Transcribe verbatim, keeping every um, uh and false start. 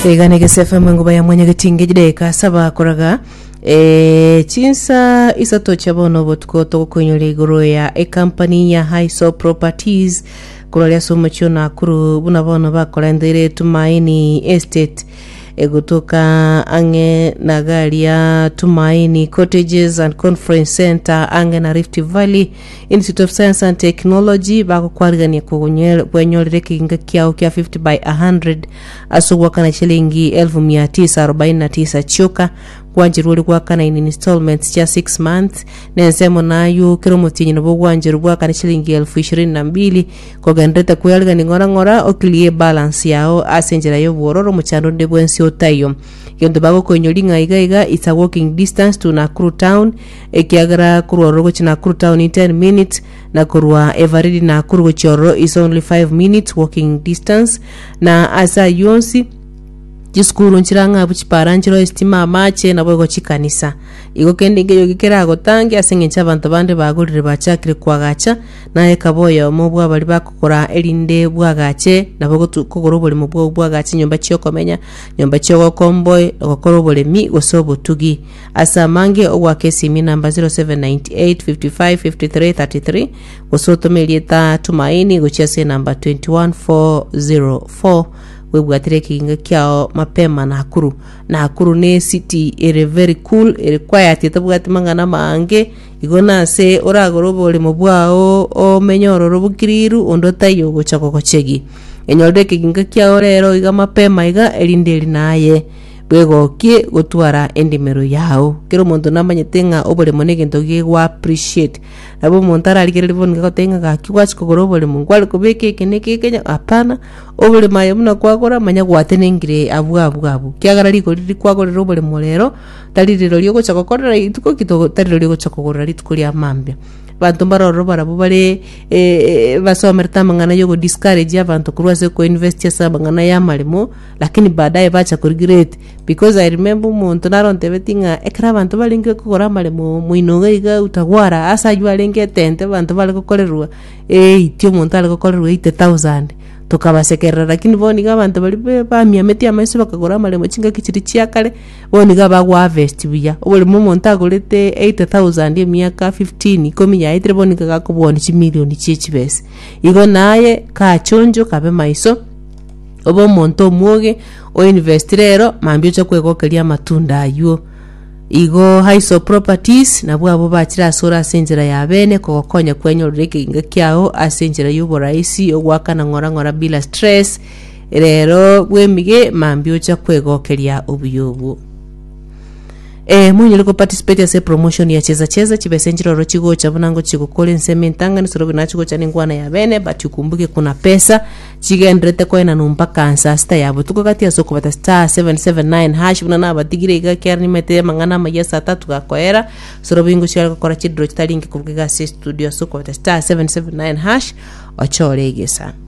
Tegane gesefa mwengu ya mwenye getinge jideka saba koraga e chinsa isato chabono botko to konyole igoro ya a company ya Haiso Properties kuralia somo chona kuru bunabono bakola ndere Tumaini Estate egotoka ange nagalia Tumaini Cottages and Conference Center ange na Rift Valley Institute of Science and Technology bako kwarigania kwenyolere kinga kiao kia fifty by one hundred asogwa kana shilingi elfu mia tisa arobaini na tisa choka kwanjiru kwa kana in installments cha six months nensemo nayo kiromutinyi no bwanjiru kwa kana shilingi elfu ishirini na mbili ko gandeta kuyalga ni ngora ngora okliye balance yao asenjera yo bororo muchando ndebwensi otayo yondo bago konyolinga iga iga it's a walking distance to Nakuru town ekiagara kuroro china Nakuru town in ten minutes na kurwa Everidi na Nakuru choro is only five minutes walking distance na asa yonsi Jiskuru nchiranga buchiparanjiro estima mache na bwo chikanisa igo kende ngeyo gikera gotange asengencha abantu bande bagurire bachakire kwagacha naye kaboya omubwa bali bakokora elinde bwagache nabo kugoro boli mubwo bwagache nyomba chiyo komenya nyomba chiyo komboy okoro bole mi gosobo tugi asa mange ogwa kesi mi namba zero seven nine eight five five five three three three gosoto melieta Tumaini gochase namba two one four zero four webwatire kinga kyao mapema na Nakuru na Nakuru ne city ere very cool ere quiet tabwati mangana mange igona se oragorobole mubwao o menyororo bukiriru ondotayo gochako kochegi enyolde kinga kyao rero iga mapema iga elindeli naye bwego kie gotwara endimero yao kero muntu namanyetenga obole monege ntogie wa appreciate abo montara alikere livonga gotenga ga kiwachi kogorobole mungwale kubeke keneke kenya apana obole maye muna kwakora manya gwatenengire abu abu abu kiagara liko lili kwakora obole molero taliriro lyo gocha kokora ituko kito taliriro lyo gocha kokora litukulia mambya bantu baroro barabo bare eh basomerta mangana yogo discourage abantu kurwase ko invest ya mangana ya malimo lakini baadaye bacha regret because I remember muntu naronte betinga ekra bantu balinge kugora malimo muinoga iga utagwara asa yalenge tente bantu bale kokorerwa eh itio muntu ale kokorerwa eighty thousand tukabasekera lakini boni ga bantu bali ba miameti amaiso bakagora malimo chinga kichiri chiakale boni ga bagwa harvest biya obole mumuntu agorete eighty thousand emiaka fifteen komi ya itre boni ga kubona chi million chichibese igo naye ka chonjo kabe maiso obo muntu muoge o investirero mambyo cha kwegokeria matunda ayo igo Haiso Properties na bwabo bachira sora senjera ya bene ko konya kwenyo reke inga kyao asenjera yubo raisi ogwakana ngora ngora bila stress rero bwemige mambyo cha kwegokeria obuyobu eh munyo liko participate ase promotion ya cheza cheza chibesenjiro ro chigo chabunango chigokole nseme ntanga ni sorobe nacho gocha ningwana ya bene but ukumbuke kuna pesa chigendrete ko ina numba kansa sta yabo tuko kati ya soko bata star seven seven nine hash bunana batigire iga kerni mete mangana mayesa tatu gakoera sorobe ngo chira kokora chidro chitalingi kuvuga se studio soko bata star seven seven nine hash ochore igesa